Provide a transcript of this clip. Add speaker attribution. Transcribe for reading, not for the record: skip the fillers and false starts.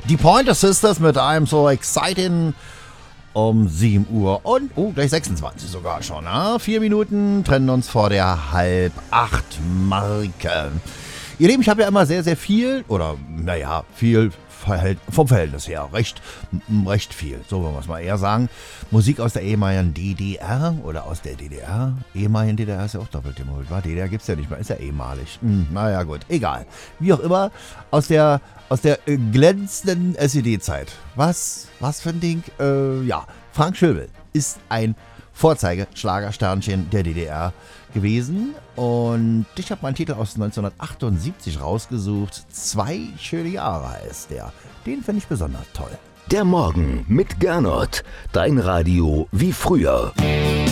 Speaker 1: Die Pointer Sisters mit I'm So Exciting um 7 Uhr und, gleich 26 sogar schon. 4 Minuten trennen uns vor der 7:30-Marke. Ihr Lieben, ich habe ja immer sehr, sehr viel, oder viel vom Verhältnis her, recht viel, so wollen wir es mal eher sagen. Musik aus der ehemaligen DDR oder aus der DDR. Ehemaligen DDR ist ja auch doppelt gemult, war? DDR gibt es ja nicht mehr, ist ja ehemalig. Naja gut, egal. Wie auch immer, aus der glänzenden SED-Zeit. Was für ein Ding? Frank Schöbel ist ein Vorzeige-Schlagersternchen der DDR gewesen. Und ich habe meinen Titel aus 1978 rausgesucht. 2 schöne Jahre heißt der. Den finde ich besonders toll.
Speaker 2: Der Morgen mit Gernot. Dein Radio wie früher.